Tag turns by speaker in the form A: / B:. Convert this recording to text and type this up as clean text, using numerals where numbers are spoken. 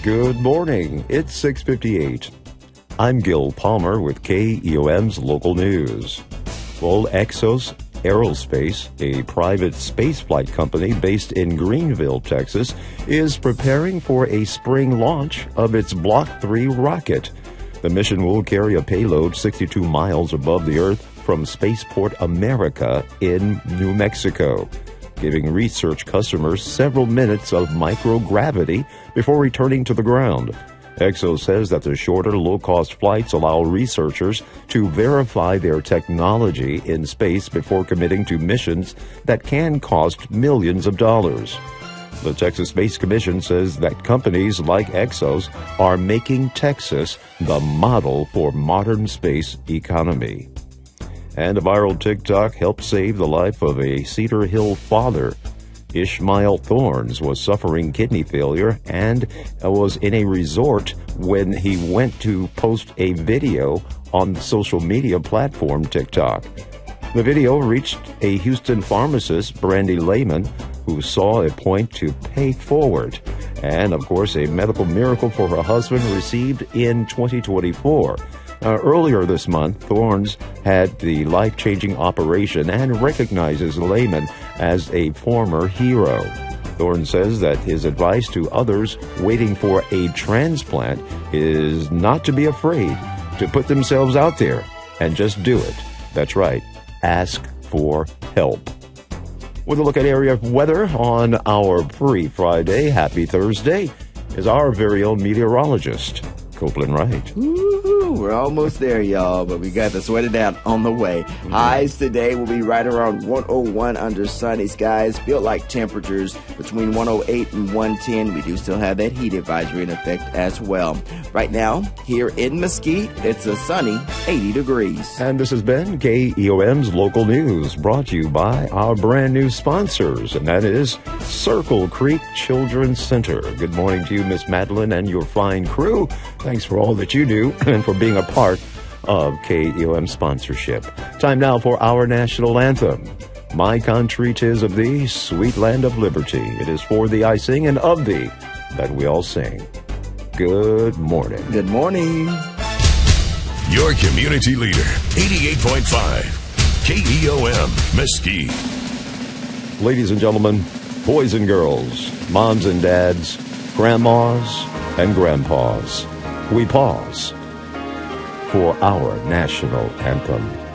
A: Good morning. It's 6:58. I'm Gil Palmer with KEOM's local news. Well, Exos Aerospace, a private spaceflight company based in Greenville, Texas, is preparing for a spring launch of its Block 3 rocket. The mission will carry a payload 62 miles above the Earth from Spaceport America in New Mexico, giving research customers several minutes of microgravity before returning to the ground. Exos says that the shorter, low-cost flights allow researchers to verify their technology in space before committing to missions that can cost millions of dollars. The Texas Space Commission says that companies like Exos are making Texas the model for modern space economy. And a viral TikTok helped save the life of a Cedar Hill father. Ishmael Thorns was suffering kidney failure and was in a resort when he went to post a video on the social media platform TikTok. The video reached a Houston pharmacist, Brandy Lehman, who saw a point to pay forward. And, of course, a medical miracle for her husband received in 2024. Earlier this month, Thorns had the life-changing operation and recognizes Lehman as a former hero. Thorns says that his advice to others waiting for a transplant is not to be afraid to put themselves out there and just do it. That's right. Ask for help. With a look at area weather on our pre-Friday, happy Thursday, is our very own meteorologist, Copeland Wright.
B: Woo-hoo, we're almost there, y'all, but we got to sweat it out on the way. Highs today will be right around 101 under sunny skies. Feel like temperatures between 108 and 110. We do still have that heat advisory in effect as well. Right now, here in Mesquite, it's a sunny 80 degrees.
A: And this has been KEOM's Local News, brought to you by our brand new sponsors, and that is Circle Creek Children's Center. Good morning to you, Miss Madeline, and your fine crew. Thanks for all that you do and for being a part of KEOM sponsorship. Time now for our national anthem. My country 'tis of thee, sweet land of liberty. It is for thee I sing, and of thee that we all sing. Good morning.
B: Good morning.
C: Your community leader, 88.5 KEOM Mesquite.
A: Ladies and gentlemen, boys and girls, moms and dads, grandmas and grandpas, we pause for our national anthem.